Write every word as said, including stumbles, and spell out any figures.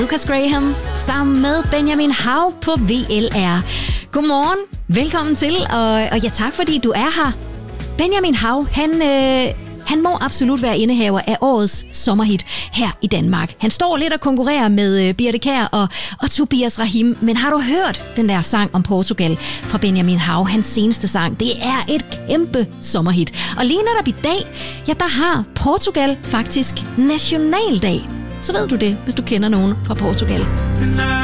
Lucas Graham sammen med Benjamin Hav på V L R. Godmorgen, velkommen til, og, og ja, tak fordi du er her. Benjamin Hav, han, øh, han må absolut være indehaver af årets sommerhit her i Danmark. Han står lidt og konkurrerer med øh, Birthe Kjær og, og Tobias Rahim, men har du hørt den der sang om Portugal fra Benjamin Hav, hans seneste sang? Det er et kæmpe sommerhit. Og lige netop i dag, ja, der har Portugal faktisk nationaldag. Så ved du det, hvis du kender nogen fra Portugal.